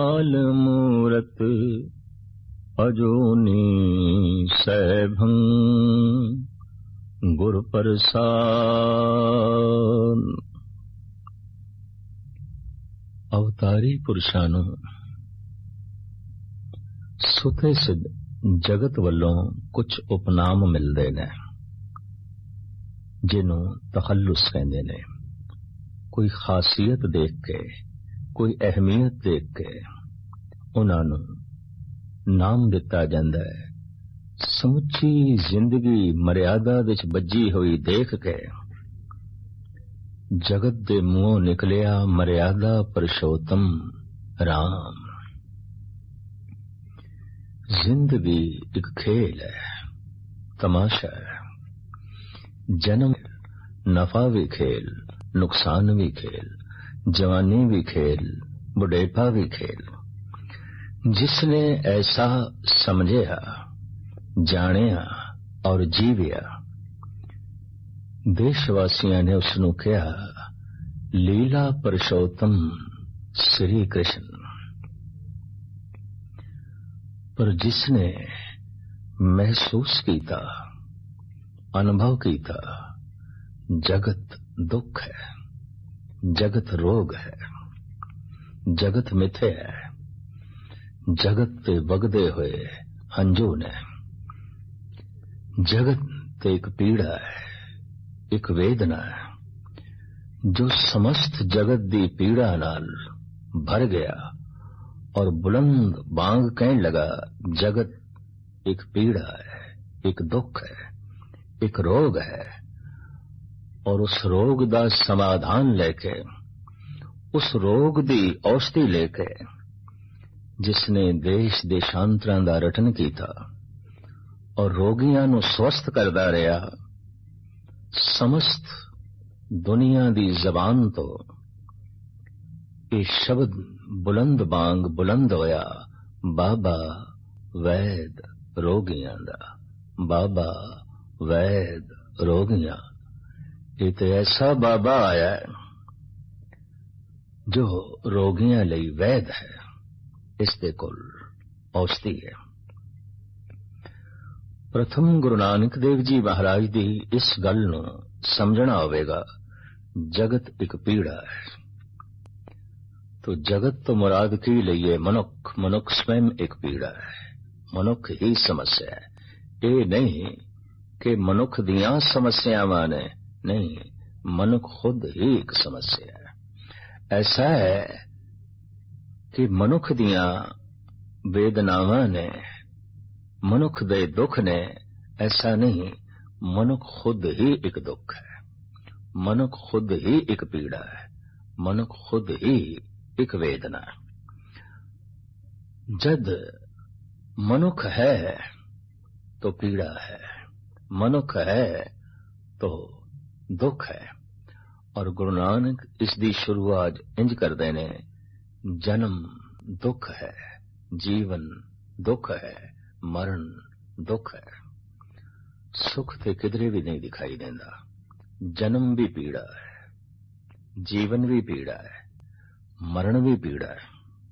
काल मूरत अजूनी सैभं गुर प्रसाद। अवतारी पुरुषां नूं सुते सिद्ध जगत वल्लों कुछ उपनाम मिलदे ने जिन्हों तखल्लुस कहंदे ने। कोई खासियत देख के, कोई अहमियत देख के उन्हां नूं नाम दिता जांदा है। समुची जिंदगी मर्यादा विच बज्जी हुई देख के जगत दे मुंहों निकलिया मर्यादा पुरुषोत्तम राम। जिंदगी एक खेल है, तमाशा है। जन्म नफा भी खेल, नुकसान भी खेल, जवानी भी खेल, बुढ़ेपा भी खेल। जिसने ऐसा समझिया, जानिया और जीविया, देशवासियों ने उसनू कहा लीला पुरुषोत्तम श्री कृष्ण। पर जिसने महसूस किया, अनुभव किया, जगत दुख है, जगत रोग है, जगत मिथे है, जगत ते वगदे हुए हंजू ने, जगत ते एक पीड़ा है, एक वेदना है जो समस्त जगत दी पीड़ा नाल भर गया और बुलंद बांग कहने लगा जगत एक पीड़ा है, एक दुख है, एक रोग है। और उस रोग दा समाधान लेके, उस रोग दी औषधि लेके जिसने देश देशांतरां दा रटन कीता और रोगियां नूं स्वस्थ करदा रहा, समस्त दुनिया दी जबान तो ये शब्द बुलंद बांग बुलंद होया, बाबा वैद रोगियां दा, बाबा वैद रोगियां। ये तो ऐसा बाबा आया है जो रोगियां लई वैद है, इसदे कोल औषधि है। प्रथम गुरु नानक देव जी महाराज दी इस गल नूं समझना होवेगा। जगत एक पीड़ा है तो जगत तो मुराद की लईए मनुख। मनुख स्वयं एक पीड़ा है, मनुख ही समस्या है। ये नहीं कि मनुख दियां समस्यावां ने, नहीं, मनुख खुद ही एक समस्या है। ऐसा है कि मनुख दियां वेदनावां ने, मनुख दे दुख ने, ऐसा नहीं, मनुख खुद ही एक दुख है, मनुख खुद ही एक पीड़ा है, मनुख खुद ही एक वेदना है। जद मनुख है तो पीड़ा है, मनुख है तो दुख है। और गुरु नानक इसकी शुरुआत इंज करते ने, जन्म दुख है, जीवन दुख है, मरण दुख है। सुख ते किधरे भी नहीं दिखाई देता। जन्म भी पीड़ा है, जीवन भी पीड़ा है, मरण भी पीड़ा है।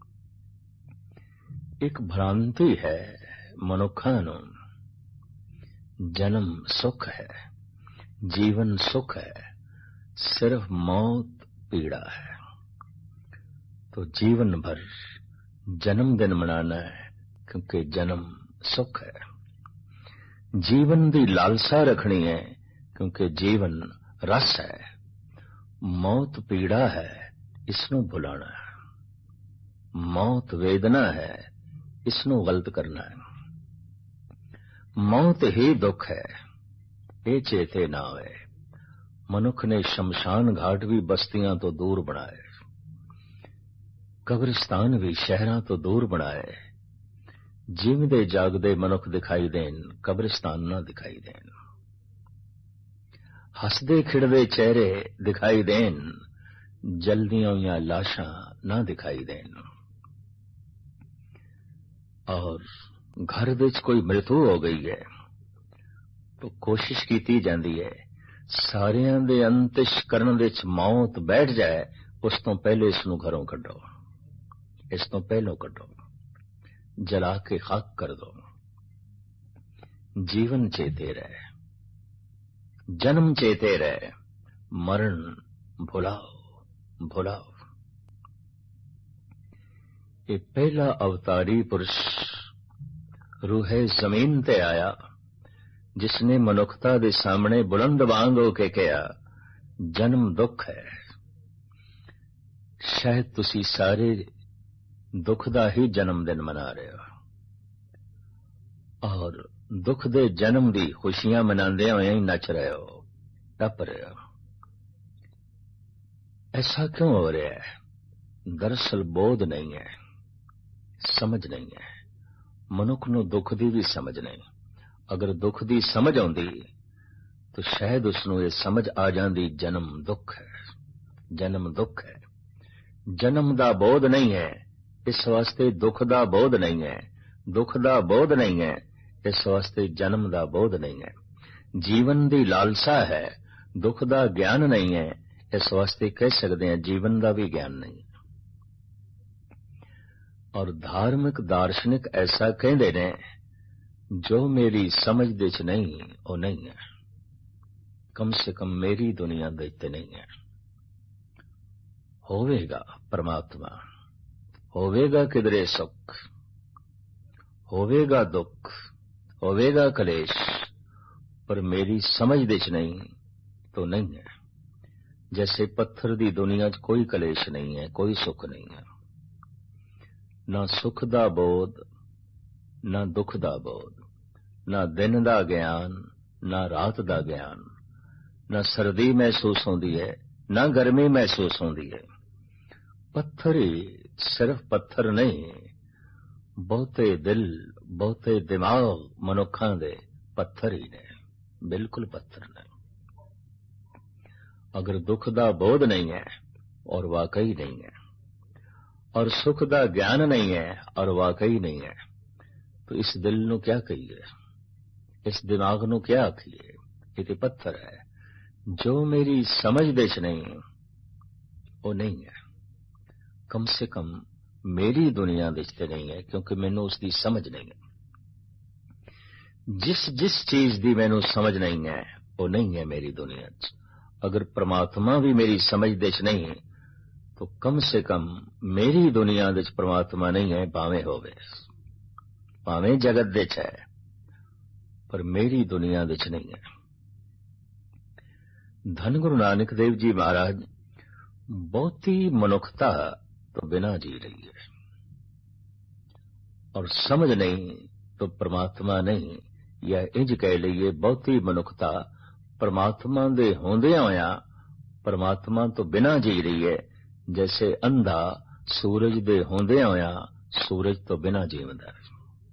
एक भ्रांति है मनुखा नूं, जन्म सुख है, जीवन सुख है, सिर्फ मौत पीड़ा है। तो जीवन भर जन्मदिन मनाना है क्योंकि जन्म सुख है। जीवन दी लालसा रखनी है क्योंकि जीवन रस है। मौत पीड़ा है, इसनों भुलाना है। मौत वेदना है, इसनों गलत करना है। मौत ही दुख है, ये चेते ना होए। मनुख ने शमशान घाट भी बस्तियां तो दूर बनाए, कब्रिस्तान भी शहरां तो दूर बनाए। जीवदे जागदे मनुख दिखाई देन, कब्रिस्तान ना दिखाई देन। हसदे खिड़दे चेहरे दिखाई देन, जल्दियां हुई लाशां ना दिखाई देन। और घर विच कोई मृत्यु हो गई है तो कोशिश की जाती है सारियां दे अंतिश करन विच मौत बैठ जाए, उस तो पहले इसनूं घरों कढो। इस तो पहलों कढो, जला के खाक कर दो। जीवन चेते रहे, जन्म चेते रहे, मरण भुलाओ भुलाओ। ये पहला अवतारी पुरुष रूहे जमीन ते आया, जिसने मनुखता दे सामने बुलंद वांग होके कहा, जन्म दुख है। शायद तुसी सारे दुख दा ही जन्म दिन मना रहे हो, और दुख दे जन्म दी खुशियां मनांदे होए ही नच रहे हो, टप रहे हो। ऐसा क्यों हो रहा है? दरअसल बोध नहीं है, समझ नहीं है। मनुख नूं दुख दी भी समझ नहीं। अगर दुख दी समझ आउंदी तो शायद उसनूं ये समझ आ जांदी, जन्म दुख है, जन्म दुख है। जन्म दा बोध नहीं है, इस वास्ते दुख दा बोध नहीं है। दुख दा बोध नहीं है, इस वास्ते जन्म दा बोध नहीं है। जीवन दी लालसा है, दुख दा ज्ञान नहीं है, इस वास्ते कह सकते हैं जीवन दा भी ज्ञान नहीं है। और धार्मिक दार्शनिक ऐसा कहते ने, जो मेरी समझ दे च नहीं वो नहीं है, कम से कम मेरी दुनिया दे ते नहीं है। होवेगा परमात्मा, होवेगा किधरे सुख, होवेगा दुख, होवेगा कलेश, पर मेरी समझ दे च नहीं तो नहीं है। जैसे पत्थर दी दुनिया च कोई कलेश नहीं है, कोई सुख नहीं है। ना सुख दा बोध, ना दुख दा बोध, ना दिन दा ज्ञान, ना रात दा ज्ञान, ना सर्दी महसूस होती है, ना गर्मी महसूस होती है। पत्थर ही सिर्फ पत्थर नहीं, बहुते दिल, बहुते दिमाग मनुखां दे पत्थर ही ने, बिल्कुल पत्थर ने। अगर दुख दा बोध नहीं है और वाकई नहीं है, और सुख दा ज्ञान नहीं है और वाकई नहीं है, तो इस दिल नू क्या कहिए, इस दिमाग नू क्या आखिए? ये तो पत्थर है। जो मेरी समझ दे च नहीं वो नहीं है, कम से कम मेरी दुनिया दे च नहीं है, क्योंकि मैनू उसकी समझ नहीं है। जिस जिस चीज दी मैनू समझ नहीं है वो नहीं है मेरी दुनिया च। अगर परमात्मा भी मेरी समझ दे च नहीं तो कम से कम मेरी दुनिया दे च परमात्मा नहीं है, भावें होवे, भावें जगत दे च है, पर मेरी दुनिया दे च नहीं है। धन गुरु नानक देव जी महाराज बहुती मनुखता तो बिना जी रही है, और समझ नहीं तो परमात्मा नहीं, या इंज कह लीए बहुती मनुखता परमात्मा दे होंदियां होया परमात्मा तो बिना जी रही है। जैसे अंधा सूरज दे होंदियां होया सूरज तो बिना जीवंदा है।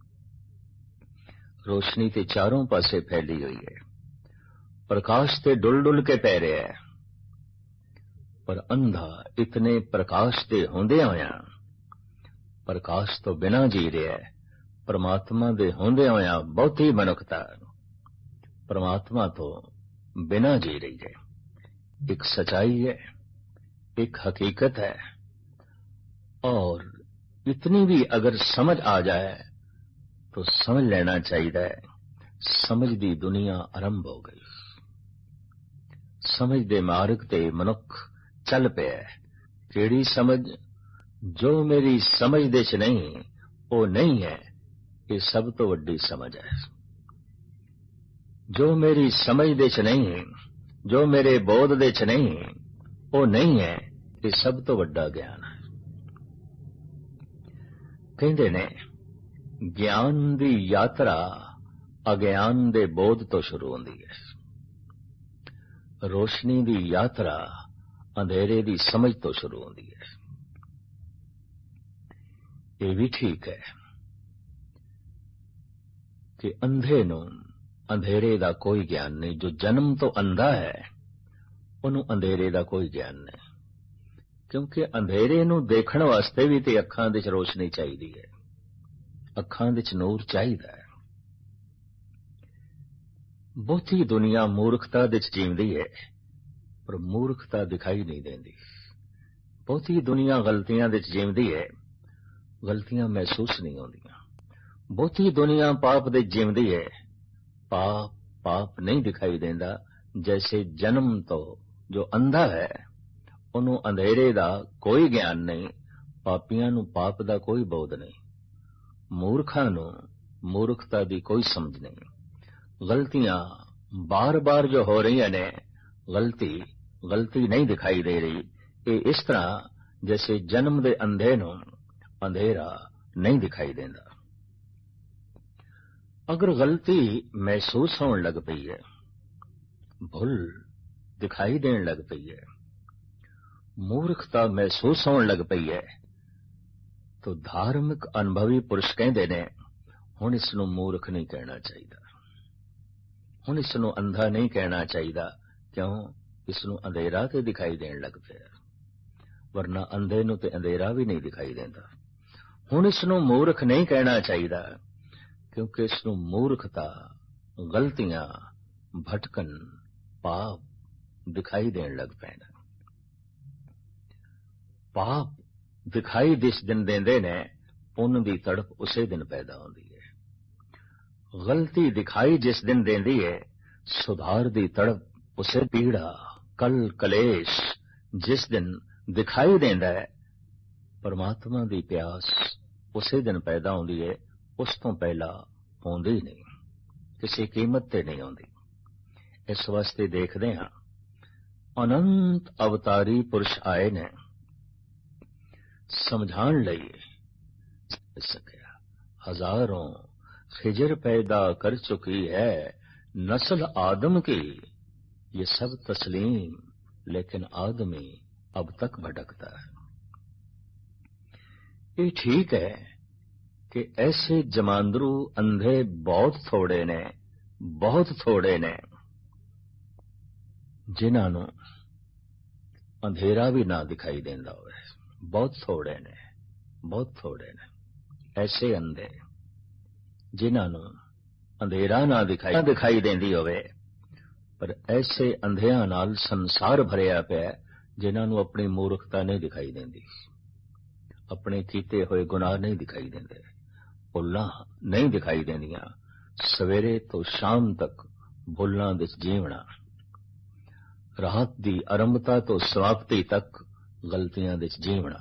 रोशनी ते चारों पासे फैली हुई है, प्रकाश ते डुल डुल के पै रहा है, पर अंधा इतने प्रकाश दे होंदियां होया प्रकाश तो बिना जी रहा है। परमात्मा दे होंदियां होया बहुती मनुखता परमात्मा तो बिना जी रही है। एक सच्चाई है, एक हकीकत है, और इतनी भी अगर समझ आ जाए तो समझ लेना चाहिए, समझ दी दुनिया आरंभ हो गई। समझ दे मार्ग ते मनुख चल पे। केड़ी समझ? जो मेरी समझ दे च नहीं वो नहीं है, ये सब तो वड्डी समझ है। जो मेरी समझ दे च नहीं, जो मेरे बोध दे च नहीं वो नहीं है, ये सब तो वड्डा ज्ञान है। कहंदे ने ज्ञान दी यात्रा अज्ञान दे बोध तो शुरू होंदी है, रोशनी दी यात्रा अंधेरे दी समझ तो शुरू होंदी है। ये भी ठीक है कि अंधे नूं अंधेरे दा कोई ज्ञान नहीं। जो जन्म तो अंधा है उन्हों अंधेरे दा कोई ज्ञान नहीं, क्योंकि अंधेरे नूं देखण वास्ते भी ते अखां दे च रोशनी चाहिदी है, अखां दे च नूर चाहिदा है। बहुती दुनिया मूर्खता दे च जींदी है, पर मूर्खता दिखाई नहीं देंदी। बहुती दुनिया गलतियां दे च जींदी है, ਗਲਤੀਆਂ ਮਹਿਸੂਸ ਨਹੀਂ ਹੁੰਦੀਆਂ। ਬਹੁਤੀ ਦੁਨੀਆ ਪਾਪ ਦੇ ਜਿਉਂਦੀ ਹੈ। ਪਾਪ ਨਹੀਂ ਦਿਖਾਈ ਦਿੰਦਾ। ਜੈਸੇ ਜਨਮ ਤੋਂ ਜੋ ਅੰਧਾ ਹੈ ਉਹਨੂੰ ਅੰਧੇਰੇ ਦਾ ਕੋਈ ਗਿਆਨ ਨਹੀਂ, ਪਾਪੀਆਂ ਨੂੰ ਪਾਪ ਦਾ ਕੋਈ ਬੋਧ ਨਹੀਂ, ਮੂਰਖਾਂ ਨੂੰ ਮੂਰਖਤਾ ਦੀ ਕੋਈ ਸਮਝ ਨਹੀਂ। ਗਲਤੀਆਂ ਬਾਰ-ਬਾਰ ਜੋ ਹੋ ਰਹੀਆਂ ਨੇ, ਗਲਤੀ ਨਹੀਂ ਦਿਖਾਈ ਦੇ ਰਹੀ। ਇਹ ਇਸ ਤਰ੍ਹਾਂ ਜੈਸੇ ਜਨਮ ਦੇ ਅੰਧੇ ਨੂੰ ਅੰਧੇਰਾ ਨਹੀਂ ਦਿਖਾਈ ਦਿੰਦਾ। ਅਗਰ ਗਲਤੀ ਮਹਿਸੂਸ ਹੋਣ ਲੱਗ ਪਈ ਹੈ, ਭੁੱਲ ਦਿਖਾਈ ਦੇਣ ਲੱਗ ਪਈ ਹੈ, ਮੂਰਖਤਾ ਮਹਿਸੂਸ ਹੋਣ ਲੱਗ ਪਈ ਹੈ, ਤਾਂ ਧਾਰਮਿਕ ਅਨੁਭਵੀ ਪੁਰਸ਼ ਕਹਿੰਦੇ ਨੇ ਹੁਣ ਇਸ ਨੂੰ ਮੂਰਖ ਨਹੀਂ ਕਹਿਣਾ ਚਾਹੀਦਾ, ਹੁਣ ਇਸ ਨੂੰ ਅੰਧਾ ਨਹੀਂ ਕਹਿਣਾ ਚਾਹੀਦਾ। ਕਿਉਂ? ਇਸ ਨੂੰ ਅੰਧੇਰਾ ਤੇ ਦਿਖਾਈ ਦੇਣ ਲੱਗ ਪਿਆ, ਵਰਨਾ ਅੰਧੇ ਨੂੰ ਤੇ ਅੰਧੇਰਾ ਵੀ ਨਹੀਂ ਦਿਖਾਈ ਦਿੰਦਾ। ਹੁਣ ਇਸ ਨੂੰ ਮੂਰਖ ਨਹੀਂ ਕਹਿਣਾ ਚਾਹੀਦਾ, ਕਿਉਂਕਿ ਇਸ ਨੂੰ ਮੂਰਖਤਾ, ਗਲਤੀਆਂ, ਭਟਕਣ, ਪਾਪ ਦਿਖਾਈ ਦੇਣ ਲੱਗ ਪੈਣ। ਪਾਪ ਦਿਖਾਈ ਜਿਸ ਦਿਨ ਦਿੰਦੇ ਨੇ, ਪੁੰਨ ਦੀ ਤੜਪ ਉਸੇ ਦਿਨ ਪੈਦਾ ਹੁੰਦੀ ਹੈ। ਗਲਤੀ ਦਿਖਾਈ ਜਿਸ ਦਿਨ ਦਿੰਦੀ ਹੈ, ਸੁਧਾਰ ਦੀ ਤੜਪ ਉਸੇ ਪੀੜਾ, ਕਲ ਕਲੇਸ਼ ਜਿਸ ਦਿਨ ਦਿਖਾਈ ਦਿੰਦਾ ਹੈ, ਪਰਮਾਤਮਾ ਦੀ ਪਿਆਸ ਉਸੇ ਦਿਨ ਪੈਦਾ ਹੁੰਦੀ ਹੈ। ਉਸ ਤੋਂ ਪਹਿਲਾਂ ਆਉਂਦੀ ਨਹੀਂ, ਕਿਸੇ ਕੀਮਤ ਤੇ ਨਹੀਂ ਆਉਂਦੀ। ਇਸ ਵਾਸਤੇ ਦੇਖਦੇ ਹਾਂ ਅਨੰਤ ਅਵਤਾਰੀ ਪੁਰਸ਼ ਆਏ ਨੇ ਸਮਝਾਉਣ ਲਈ। ਸਕਿਆ ਹਜ਼ਾरों खिजर पैदा कर चुकी है नस्ल आदम की, ये सब तस्लीम, लेकिन आदमी अब तक भटकता है। ये ठीक है कि ऐसे जमांदरू अंधे बहुत थोड़े ने, बहुत थोड़े ने जिन्हां नूं अंधेरा भी ना दिखाई देंदा होवे। बहुत थोड़े ने, बहुत थोड़े ने ऐसे अंधे जिन्हां नूं अंधेरा ना दिखाई देंदी होवे। पर ऐसे अंधियां नाल संसार भरिया पिया जिन्हां नूं अपनी मूर्खता नहीं दिखाई देंदी, अपने कीते होए गुनाह नहीं दिखाई देंदे, भुल्लां नहीं दिखाई देंदियां। सवेरे तो शाम तक भुल्लां दे जीवना, रात दी आरंभता तो समाप्ति तक गलतियां दे जीवना,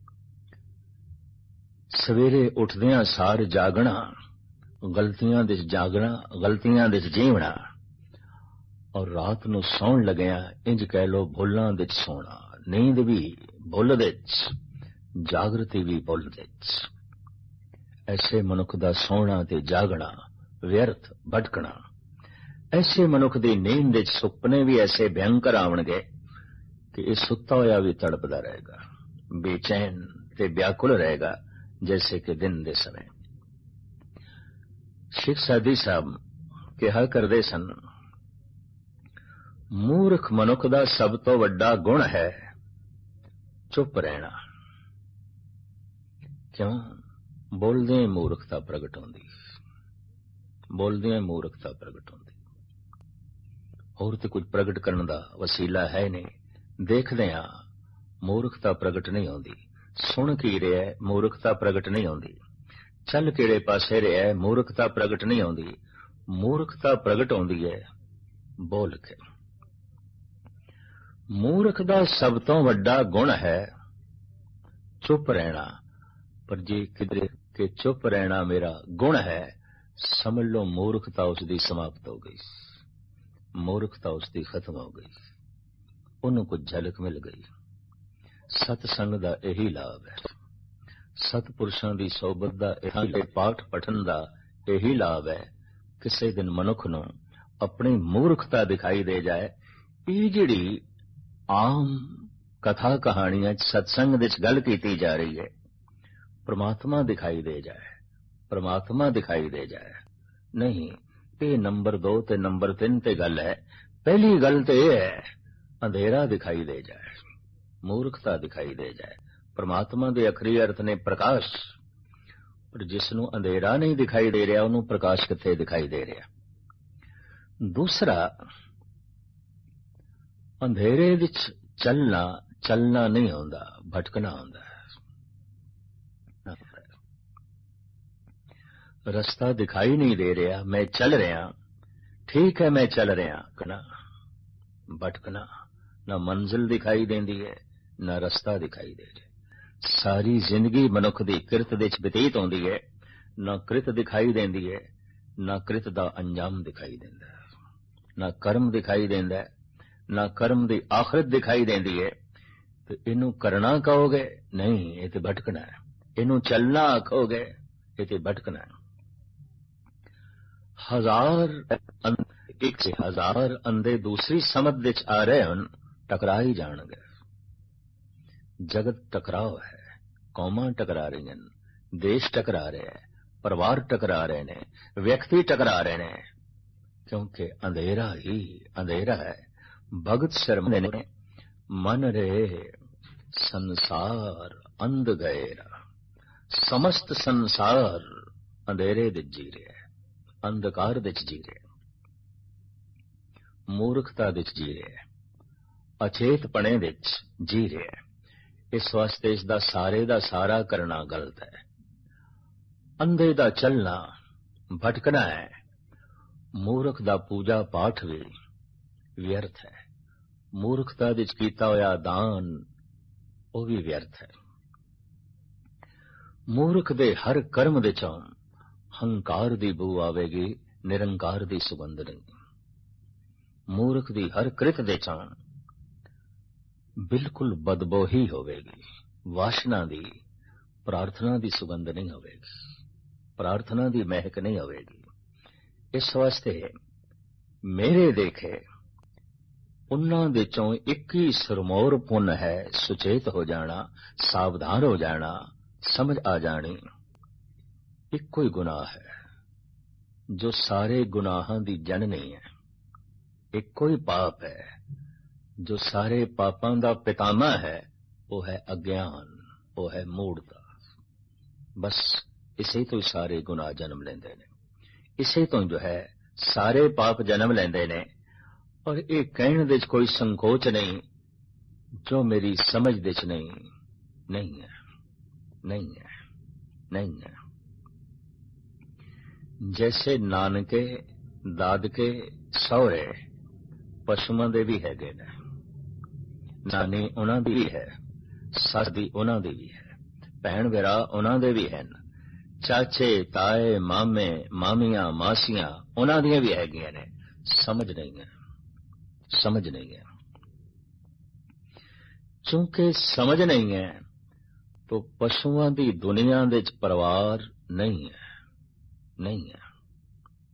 सवेरे उठदियां सार जागना, गलतियां दे जागना, गलतियां दे जीवना, और रात नूं सौण लगिया इंज कह लो भुल्लां दे सोना। नींद भी भुल दे, जागृति भी भुल दे। ऐसे मनुख दा सोना ते जागना व्यर्थ भटकना। ऐसे मनुख दी नींद दे सुपने भी ऐसे भयंकर आवणगे कि इह सुत्ता होया भी तड़पदा रहेगा, बेचैन ते व्याकुल रहेगा जैसे कि दिन दे समय। शेख सादी साहब कहा करदे सन, मूर्ख मनुख दा सब तो वड्डा गुण है चुप रहना। क्यों? बोलदे मूर्खता प्रगट होंदी, बोलदे मूर्खता प्रगट होंदी। और तो कुछ प्रगट करने दा वसीला है नहीं। देखदे हां मूर्खता प्रगट नहीं होंदी। सुन की रहा है मूर्खता प्रगट नहीं होंदी। चल किहड़े पासे रहा है मूर्खता प्रगट नहीं होंदी। मूर्खता प्रगट होंदी है बोल के। मूर्ख दा सब तो वड्डा गुण है चुप रहना। पर जे किधरे के चुप रहना मेरा गुण है, समझ लो मूर्खता उसकी समाप्त हो गई, मूर्खता उसकी खत्म हो गई, उन्होंने कुछ झलक मिल गई। सतसंग दा यही लाभ है, सतपुरुषां दी सोबत दा यही पाठ पठन दा यही लाभ है। किसी दिन मनुख नूं अपनी मूर्खता दिखाई दे जाए। ये जिहड़ी आम कथा कहानियां सत्संग दे गल कीती जा रही है, परमात्मा दिखाई दे जाए, परमात्मा दिखाई दे जाए। नहीं, ये नंबर 2 ते नंबर 3 ते गल है। पहली गल तो यह है अंधेरा दिखाई दे जाए, मूर्खता दिखाई दे जाए। परमात्मा दे अखरी अर्थ ने प्रकाश, पर जिसनों अंधेरा नहीं दिखाई दे रहा उन्होंने प्रकाश किथे दिखाई दे रहा। दूसरा, अंधेरे विच चलना नहीं होंदा, भटकना होंदा है। ਰਸਤਾ ਦਿਖਾਈ ਨਹੀਂ ਦੇ ਰਿਹਾ, ਮੈਂ ਚੱਲ ਰਿਹਾ, ਠੀਕ ਹੈ ਮੈਂ ਚੱਲ ਰਿਹਾ, ਕਨਾ ਭਟਕਣਾ, ਨਾ ਮੰਜ਼ਿਲ ਦਿਖਾਈ ਦਿੰਦੀ ਹੈ ਨਾ ਰਸਤਾ ਦਿਖਾਈ ਦੇ ਰਿਹਾ। ਸਾਰੀ ਜ਼ਿੰਦਗੀ ਮਨੁੱਖ ਦੀ ਕਿਰਤ ਦੇ ਵਿੱਚ ਬਤੀਤ ਹੁੰਦੀ ਹੈ, ਨਾ ਕਿਰਤ ਦਿਖਾਈ ਦਿੰਦੀ ਹੈ ਨਾ ਕਿਰਤ ਦਾ ਅੰਜਾਮ ਦਿਖਾਈ ਦਿੰਦਾ, ਨਾ ਕਰਮ ਦਿਖਾਈ ਦਿੰਦਾ, ਨਾ ਕਰਮ ਦੀ ਆਖਰਤ ਦਿਖਾਈ ਦਿੰਦੀ ਹੈ। ਤੇ ਇਹਨੂੰ ਕਰਨਾ ਕਹੋਗੇ, ਨਹੀਂ ਇਹ ਤੇ ਭਟਕਣਾ ਹੈ। ਇਹਨੂੰ ਚੱਲਣਾ ਆਖੋਗੇ, ਇਹ ਤੇ ਭਟਕਣਾ ਹੈ। ਇੱਕ ਸੇ ਹਜ਼ਾਰ ਅੰਧੇ ਦੂਸਰੀ ਸਮਤ ਵਿੱਚ ਆ ਰਹੇ ਹਨ, ਟਕਰਾ ਹੀ ਜਾਣਗੇ। ਜਗਤ ਟਕਰਾਓ ਹੈ, ਕੌਮਾਂ ਟਕਰਾ ਰਹੀਆਂ ਹਨ, ਦੇਸ਼ ਟਕਰਾ ਰਿਹਾ ਹੈ, ਪਰਿਵਾਰ ਟਕਰਾ ਰਹੇ ਨੇ, ਵਿਅਕਤੀ ਟਕਰਾ ਰਹੇ ਨੇ, ਕਿਉਂਕਿ ਅੰਧੇਰਾ ਹੀ ਅੰਧੇਰਾ ਹੈ। ਭਗਤ ਸ਼ਰਮਾ ਨੇ ਮਨ ਰੇ ਸੰਸਾਰ ਅੰਧ ਗਏਰਾ, ਸਮਸਤ ਸੰਸਾਰ ਅੰਧੇਰੇ ਵਿੱਚ ਜੀ ਰਿਹਾ, ਅੰਧਕਾਰ ਵਿੱਚ ਜੀ ਰਿਹਾ, ਮੂਰਖਤਾ ਵਿੱਚ ਜੀ ਰਿਹਾ, ਅਚੇਤਪਣੇ ਵਿੱਚ ਜੀ ਰਿਹਾ। ਇਸ ਵਾਸਤੇ ਇਸ ਦਾ ਸਾਰੇ ਦਾ ਸਾਰਾ ਕਰਨਾ ਗਲਤ ਹੈ। ਅੰਧੇ ਦਾ ਚੱਲਣਾ ਭਟਕਣਾ ਹੈ। ਮੂਰਖ ਦਾ ਪੂਜਾ ਪਾਠ ਵੀ ਵਿਅਰਥ ਹੈ। ਮੂਰਖਤਾ ਵਿੱਚ ਕੀਤਾ ਹੋਇਆ ਦਾਨ ਉਹ ਵੀ ਵਿਅਰਥ ਹੈ। ਮੂਰਖ ਦੇ ਹਰ ਕਰਮ ਦੇ ਚੋਂ ਹੰਕਾਰ ਦੀ ਬੂ ਆਵੇਗੀ, ਨਿਰੰਕਾਰ ਦੀ ਸੁਗੰਧ ਨਹੀਂ। ਮੂਰਖ ਦੀ ਹਰ ਕ੍ਰਿਤ ਦੇ ਚੋਂ ਬਿਲਕੁਲ ਬਦਬੂ ਹੀ ਹੋਵੇਗੀ, ਵਾਸ਼ਨਾ ਦੀ, ਪ੍ਰਾਰਥਨਾ ਦੀ ਸੁਗੰਧ ਨਹੀਂ ਹੋਵੇਗੀ, ਪ੍ਰਾਰਥਨਾ ਦੀ ਮਹਿਕ ਨਹੀਂ ਹੋਵੇਗੀ। ਇਸ ਵਾਸਤੇ ਮੇਰੇ ਦੇਖੇ ਉਹਨਾਂ ਦੇ ਚੋਂ ਇੱਕ ਹੀ ਸਰਮੌਰ ਪੁੰਨ ਹੈ, ਸੁਚੇਤ ਹੋ ਜਾਣਾ, ਸਾਵਧਾਨ ਹੋ ਜਾਣਾ, ਸਮਝ ਆ ਜਾਣੀ। ਇੱਕੋ ਹੀ ਗੁਨਾਹ ਹੈ ਜੋ ਸਾਰੇ ਗੁਨਾਹਾਂ ਦੀ ਜਨਨੀ ਹੈ। ਇੱਕੋ ਹੀ ਪਾਪ ਹੈ ਜੋ ਸਾਰੇ ਪਾਪਾਂ ਦਾ ਪਿਤਾਮਾ ਹੈ, ਉਹ ਹੈ ਅਗਿਆਨ, ਉਹ ਹੈ ਮੂੜਤਾ। ਬਸ ਇਸੇ ਤੋਂ ਹੀ ਸਾਰੇ ਗੁਨਾਹ ਜਨਮ ਲੈਂਦੇ ਨੇ, ਇਸੇ ਤੋਂ ਜੋ ਹੈ ਸਾਰੇ ਪਾਪ ਜਨਮ ਲੈਂਦੇ ਨੇ। ਔਰ ਇਹ ਕਹਿਣ ਦੇ ਵਿੱਚ ਕੋਈ ਸੰਕੋਚ ਨਹੀਂ ਜੋ ਮੇਰੀ ਸਮਝ ਦੇ ਵਿੱਚ ਨਹੀਂ ਹੈ, ਨਹੀਂ ਹੈ, ਨਹੀਂ ਹੈ। ਜੈਸੇ ਨਾਨਕੇ ਦਾਦਕੇ ਸਹੁਰੇ ਪਸ਼ੂਆਂ ਦੇ ਵੀ ਹੈਗੇ ਨੇ, ਨਾਨੀ ਉਹਨਾਂ ਦੀ ਵੀ ਹੈ, ਸੱਸ ਦੀ ਉਹਨਾਂ ਦੀ ਵੀ ਹੈ, ਭੈਣ ਭਰਾ ਉਹਨਾਂ ਦੇ ਵੀ ਹਨ, ਚਾਚੇ ਤਾਏ ਮਾਮੇ ਮਾਮੀਆਂ ਮਾਸੀਆਂ ਉਹਨਾਂ ਦੀਆਂ ਵੀ ਹੈਗੀਆਂ ਨੇ। ਸਮਝ ਨਹੀਂ ਹੈ, ਸਮਝ ਨਹੀਂ ਹੈ। ਚੂੰਕਿ ਸਮਝ ਨਹੀਂ ਹੈ तो ਪਸ਼ੂਆਂ ਦੀ ਦੁਨੀਆ ਦੇ ਵਿੱਚ ਪਰਿਵਾਰ ਨਹੀਂ ਹੈ, ਨਹੀਂ ਹੈ।